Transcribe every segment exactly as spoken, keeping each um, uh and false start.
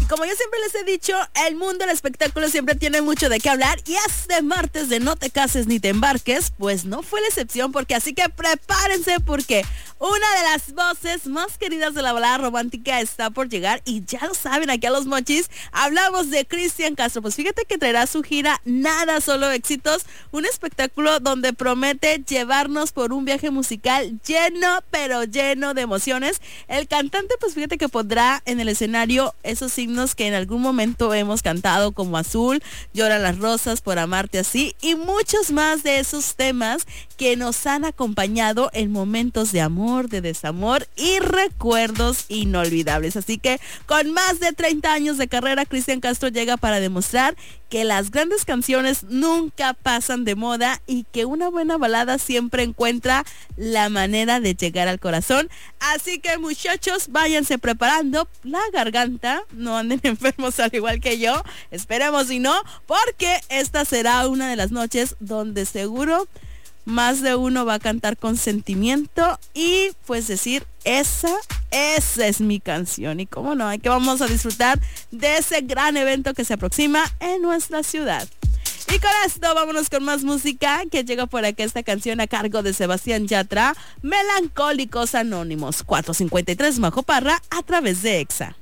Y como yo siempre les he dicho, el mundo del espectáculo siempre tiene mucho de qué hablar. Y este martes de No te cases ni te embarques, pues no fue la excepción, porque así que prepárense, porque una de las voces más queridas de la balada romántica está por llegar. Y ya lo saben, aquí a Los Mochis hablamos de Cristian Castro. Pues fíjate que traerá su gira Nada Solo Éxitos, un espectáculo donde promete llevarnos por un viaje musical lleno, pero lleno de emociones. El cantante, pues fíjate que pondrá en el escenario esos signos que en algún momento hemos cantado, como Azul, Lloran las rosas, Por amarte así, y muchos más de esos temas que nos han acompañado en momentos de amor, de desamor y recuerdos inolvidables. Así que con más de treinta años de carrera, Cristian Castro llega para demostrar que las grandes canciones nunca pasan de moda y que una buena balada siempre encuentra la manera de llegar al corazón. Así que, muchachos, váyanse preparando la garganta, no anden enfermos al igual que yo, esperemos y no, porque esta será una de las noches donde seguro más de uno va a cantar con sentimiento y pues decir, esa, esa es mi canción. Y cómo no, hay que vamos a disfrutar de ese gran evento que se aproxima en nuestra ciudad. Y con esto vámonos con más música, que llega por acá esta canción a cargo de Sebastián Yatra, Melancólicos Anónimos, cuatro cincuenta y tres Majo Parra, a través de Exa.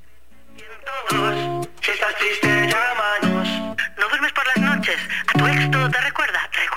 Si estás triste, llámanos. No duermes por las noches, a tu ex todo te recuerda.